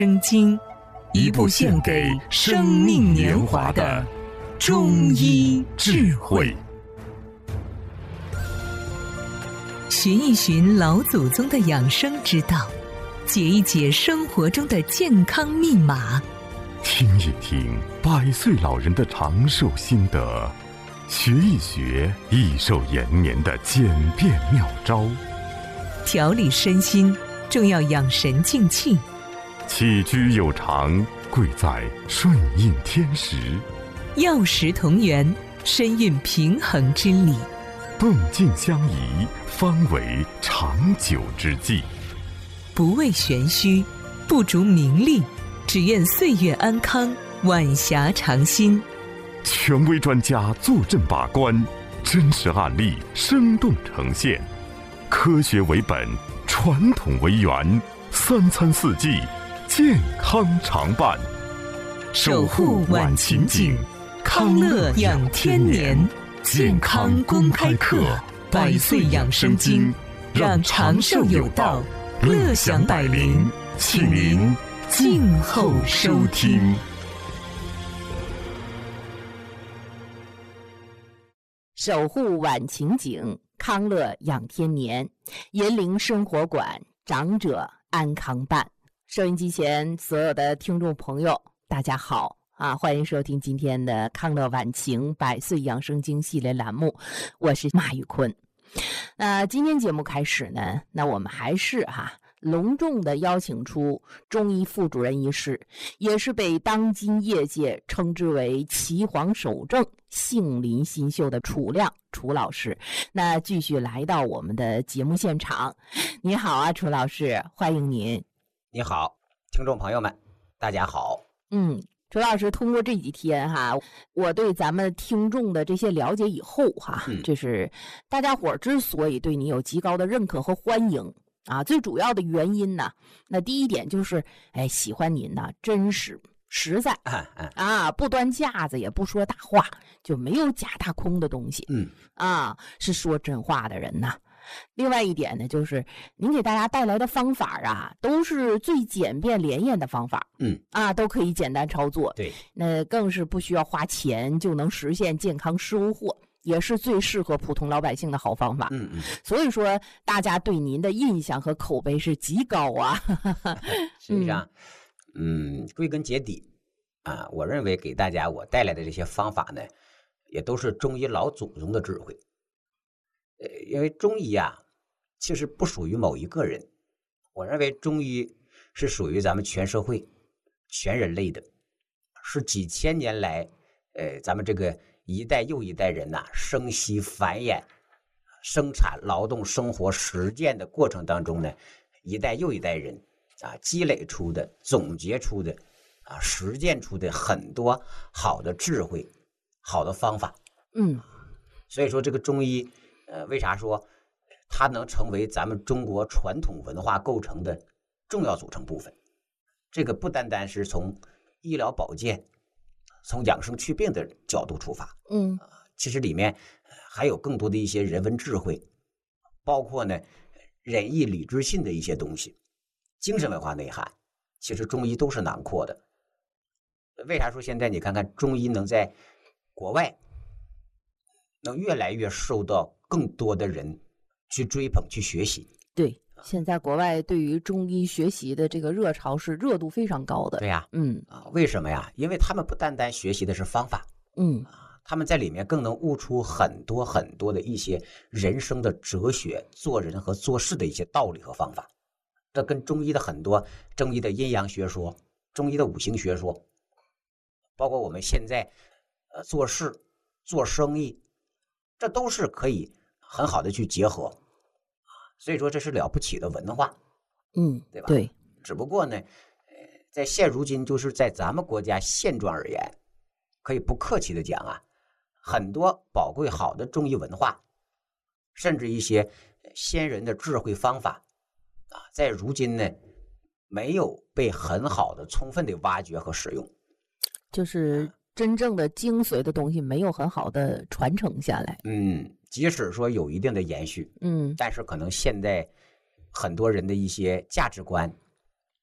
生经，一部献给生命年华的中医智慧。寻一寻老祖宗的养生之道，解一解生活中的健康密码， 听一听100岁老人的长寿心得，学一学益寿延年的简便妙招， 调理身心重要养神静气， 起居有常贵在顺应天时， 药食同源深蕴平衡之理， 动静相宜方为长久之计。 不为玄虚，不逐名利，只愿岁月安康，晚霞长新。 权威专家坐镇把关，真实案例生动呈现，科学为本，传统为源，3餐4季健康常伴， 守护晚晴景，康乐养天年。健康公开课，100岁养生经，让长寿有道，乐享百龄，请您静候收听。 守护晚晴景，康乐养天年，银铃生活馆，长者安康办。收音机前所有的听众朋友，大家好啊！欢迎收听今天的康乐晚晴100岁养生经系列栏目，我是马玉坤。今天节目开始呢，那我们还是隆重的邀请出中医副主任医师，也是被当今业界称之为岐黄首正、杏林新秀的楚亮楚老师，那继续来到我们的节目现场。你好啊，楚老师，欢迎您。 你好，听众朋友们，大家好。 楚老师，通过这几天我对咱们听众的这些了解以后这是大家伙之所以对你有极高的认可和欢迎最主要的原因呢，那第一点就是喜欢您呢真实实在不端架子也不说大话，就没有假大空的东西是说真话的人呐。另外一点呢，就是您给大家带来的方法都是最简便连验的方法都可以简单操作， 对， 那更是不需要花钱就能实现健康收获，也是最适合普通老百姓的好方法。所以说大家对您的印象和口碑是极高实际上归根结底我认为给大家我带来的这些方法呢，也都是中医老祖宗的智慧。因为中医其实不属于某一个人，我认为中医是属于咱们全社会全人类的，是几千年来咱们这个一代又一代人生息繁衍生产劳动生活实践的过程当中呢，一代又一代人积累出的总结出的实践出的很多好的智慧好的方法。所以说这个中医为啥说它能成为咱们中国传统文化构成的重要组成部分？这个不单单是从医疗保健从养生祛病的角度出发其实里面还有更多的一些人文智慧，包括呢仁义礼智信的一些东西，精神文化内涵，其实中医都是囊括的。为啥说现在你看看中医能在国外能越来越受到更多的人去追捧去学习？ 对，现在国外对于中医学习的这个热潮是热度非常高的。 对呀，为什么呀？因为他们不单单学习的是方法，他们在里面更能悟出很多很多的一些人生的哲学，做人和做事的一些道理和方法。这跟中医的很多中医的阴阳学说、中医的五行学说，包括我们现在做事做生意，这都是可以很好的去结合。所以说这是了不起的文化，对吧？ 对。 只不过呢在现如今就是在咱们国家现状而言，可以不客气的讲很多宝贵好的中医文化，甚至一些先人的智慧方法在如今呢没有被很好的充分的挖掘和使用， 就是真正的精髓的东西没有很好的传承下来。 即使说有一定的延续，但是可能现在很多人的一些价值观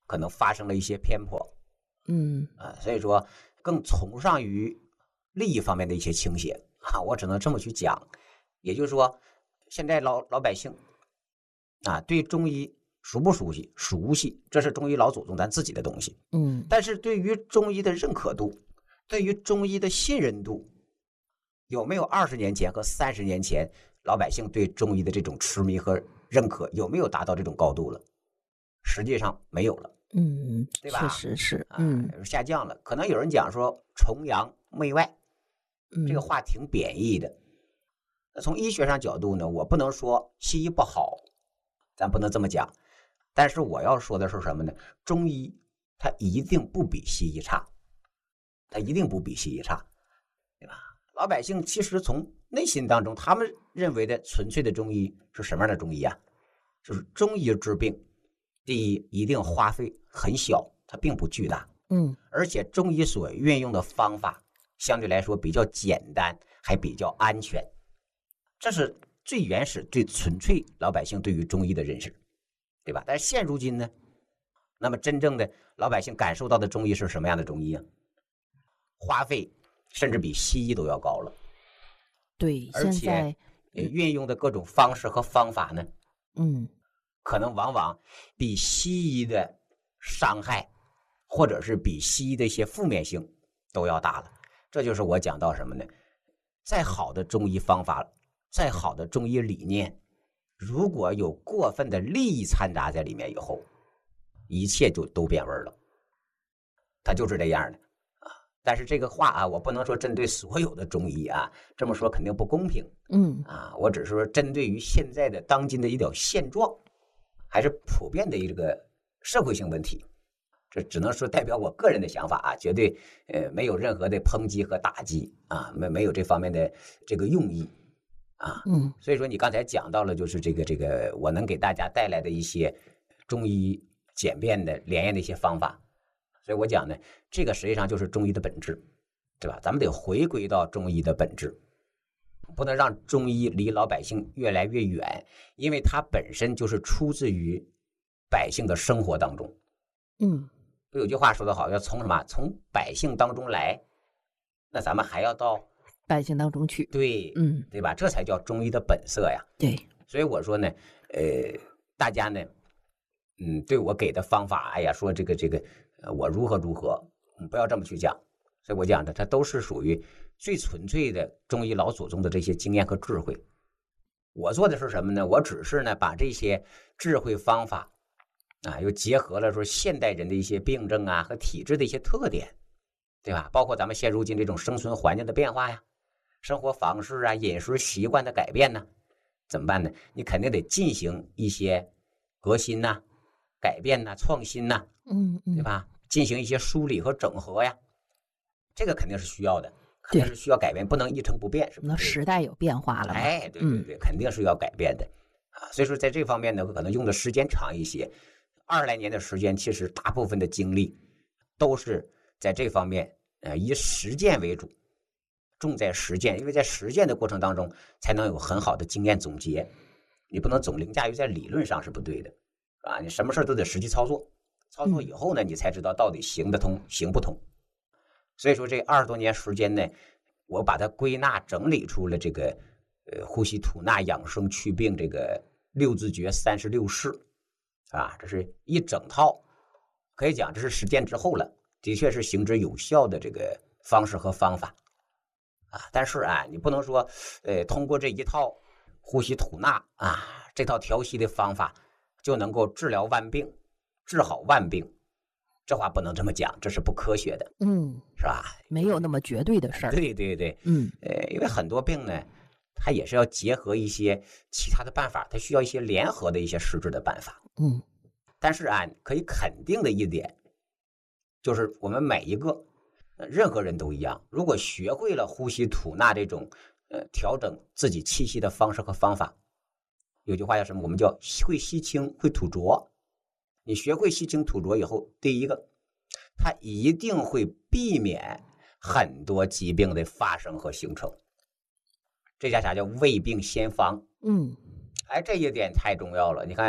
可能发生了一些偏颇，所以说更崇尚于利益方面的一些倾斜啊，我只能这么去讲。也就是说，现在老百姓啊，对中医熟不熟悉？熟悉，这是中医老祖宗咱自己的东西。但是对于中医的认可度，对于中医的信任度，有没有20年前和30年前老百姓对中医的这种痴迷和认可，有没有达到这种高度了？实际上没有了。对吧？ 确实是， 下降了。可能有人讲说崇洋媚外，这个话挺贬义的。那从医学上角度呢，我不能说西医不好，咱不能这么讲。但是我要说的是什么呢？中医它一定不比西医差，它一定不比西医差，对吧？老百姓其实从内心当中，他们认为的纯粹的中医是什么样的中医啊？就是中医治病，第一一定花费很小，它并不巨大，而且中医所运用的方法相对来说比较简单，还比较安全，这是最原始、最纯粹老百姓对于中医的认识，对吧？但是现如今呢，那么真正的老百姓感受到的中医是什么样的中医啊？花费甚至比西医都要高了， 对， 而且运用的各种方式和方法呢，可能往往比西医的伤害，或者是比西医的一些负面性都要大了。这就是我讲到什么呢？再好的中医方法，再好的中医理念，如果有过分的利益掺杂在里面以后，一切就都变味了。它就是这样的啊。但是这个话啊，我不能说针对所有的中医啊，这么说肯定不公平。我只是说针对于现在的当今的一种现状，还是普遍的一个社会性问题。这只能说代表我个人的想法啊，绝对没有任何的抨击和打击啊，没有这方面的这个用意啊。所以说你刚才讲到了，就是这个我能给大家带来的一些中医简便的连验的一些方法。所以我讲呢，这个实际上就是中医的本质，对吧？咱们得回归到中医的本质，不能让中医离老百姓越来越远，因为它本身就是出自于百姓的生活当中。有句话说得好，要从什么？从百姓当中来，那咱们还要到百姓当中去。 对，对吧？这才叫中医的本色呀。 对， 所以我说呢，大家呢，对我给的方法，哎呀，说这个，我如何，不要这么去讲。所以我讲的，它都是属于最纯粹的中医老祖宗的这些经验和智慧。我做的是什么呢？我只是呢，把这些智慧方法啊，又结合了说现代人的一些病症啊和体质的一些特点，对吧？包括咱们现如今这种生存环境的变化呀，生活方式啊、饮食习惯的改变呢，怎么办呢？你肯定得进行一些革新呐、改变呐、创新呐，对吧？进行一些梳理和整合呀，这个肯定是需要的，肯定是需要改变，不能一成不变，是不是？ 那时代有变化了嘛？ 哎，对，肯定是要改变的啊。所以说，在这方面呢，可能用的时间长一些。20来年的时间，其实大部分的精力都是在这方面，以实践为主，重在实践，因为在实践的过程当中，才能有很好的经验总结。你不能总凌驾于在理论上是不对的，啊，你什么事都得实际操作，操作以后呢，你才知道到底行得通行不通。所以说，这20多年时间呢，我把它归纳整理出了这个呼吸吐纳养生祛病这个6字诀36式。啊，这是一整套，可以讲这是实践之后了，的确是行之有效的这个方式和方法啊。但是啊，你不能说，通过这一套呼吸吐纳啊，这套调息的方法就能够治疗万病，治好万病，这话不能这么讲，这是不科学的，是吧？ 没有那么绝对的事儿。 对，因为很多病呢，它也是要结合一些其他的办法，它需要一些联合的一些实质的办法。但是啊，可以肯定的一点，就是我们每一个任何人都一样，如果学会了呼吸吐纳这种调整自己气息的方式和方法，有句话叫什么？我们叫会吸清会吐浊。你学会吸清吐浊以后，第一个，它一定会避免很多疾病的发生和形成。这叫啥？叫未病先防。哎，这一点太重要了。你看，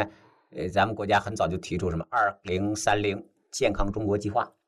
咱们国家很早就提出什么2030健康中国计划